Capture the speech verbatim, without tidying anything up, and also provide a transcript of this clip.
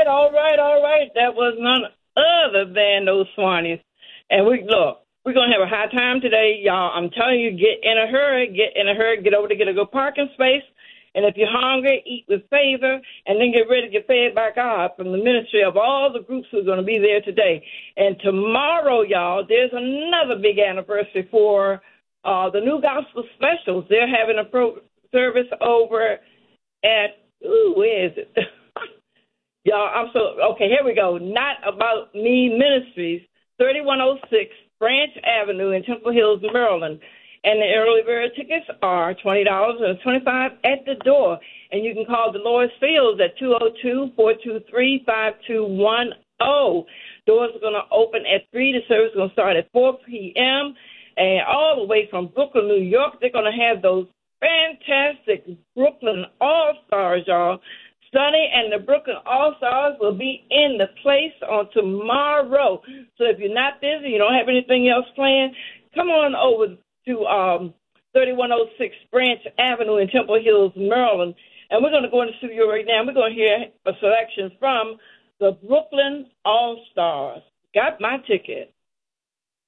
right, all right, all right. That was none other than those Swannies. And we look, we're gonna have a high time today, y'all. I'm telling you, get in a hurry, get in a hurry, get over to get a good parking space. And if you're hungry, eat with favor, and then get ready to get fed by God from the ministry of all the groups who are going to be there today. And tomorrow, y'all, there's another big anniversary for uh, the New Gospel Specials. They're having a pro- service over at, ooh, where is it? Y'all, I'm so, okay, here we go. Not About Me Ministries, thirty-one oh six Branch Avenue in Temple Hills, Maryland. And the early bird tickets are twenty dollars and twenty-five dollars at the door. And you can call Dolores Fields at two oh two, four two three, five two one oh. Doors are going to open at three. The service is going to start at four p.m. And all the way from Brooklyn, New York, they're going to have those fantastic Brooklyn All-Stars, y'all. Sonny and the Brooklyn All-Stars will be in the place on tomorrow. So if you're not busy, you don't have anything else planned, come on over to um, thirty-one oh six Branch Avenue in Temple Hills, Maryland. And we're going to go in the studio right now. We're going to hear a selection from the Brooklyn All-Stars. Got my ticket.